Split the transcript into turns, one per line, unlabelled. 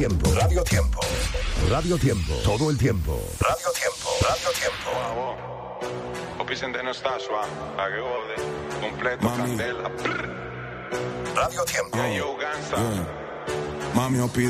Tiempo, Radio Tiempo, Radio Tiempo, todo el tiempo. Radio Tiempo, Radio Tiempo.
Opisen de sta suave, agode, completo, candela.
Radio Tiempo.
Yo, Gansa.
Mami, ho